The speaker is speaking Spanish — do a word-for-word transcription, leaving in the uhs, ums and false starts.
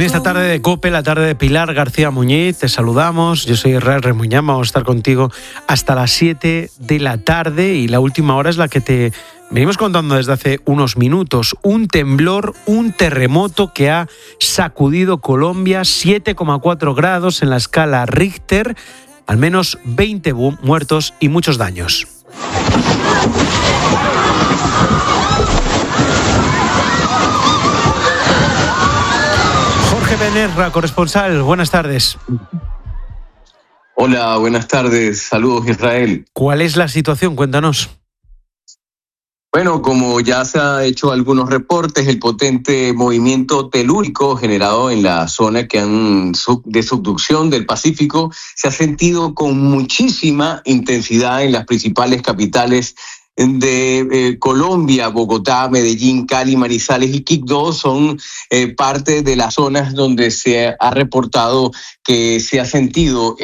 esta tarde de COPE, la tarde de Pilar García Muñiz. Te saludamos. Yo soy Israel Remuñán. Vamos a estar contigo hasta las siete de la tarde y la última hora es la que te venimos contando desde hace unos minutos. Un temblor, un terremoto que ha sacudido Colombia, siete coma cuatro grados en la escala Richter, al menos veinte muertos y muchos daños. Jorge Benerra, corresponsal, buenas tardes. Hola, buenas tardes. Saludos, Israel. ¿Cuál es la situación? Cuéntanos. Bueno, como ya se ha hecho algunos reportes, el potente movimiento telúrico generado en la zona que han de subducción del Pacífico se ha sentido con muchísima intensidad en las principales capitales de eh, Colombia. Bogotá, Medellín, Cali, Manizales y Quibdó son eh, parte de las zonas donde se ha reportado que se ha sentido